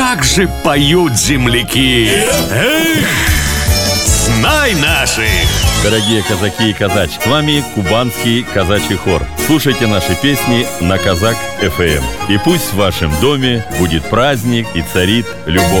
как же поют земляки! Эх, знай наших! Дорогие казаки и казачки, с вами кубанский казачий хор. Слушайте наши песни на Казак ФМ. И пусть в вашем доме будет праздник и царит любовь.